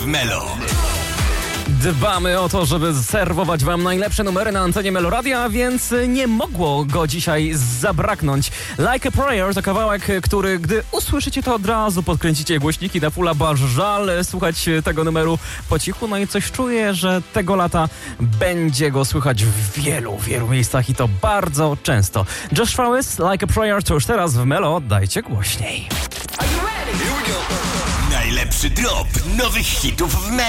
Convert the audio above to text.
w Melo. Dbamy o to, żeby serwować wam najlepsze numery na antenie Meloradia, więc nie mogło go dzisiaj zabraknąć. Like a Prayer to kawałek, który gdy usłyszycie, to od razu podkręcicie głośniki na fulla, bo aż żal słuchać tego numeru po cichu. No i coś czuję, że tego lata będzie go słychać w wielu miejscach i to bardzo często. Josh Fowles, Like a Prayer to już teraz w Melo, dajcie głośniej. Najlepszy drop nowych hitów w Melo.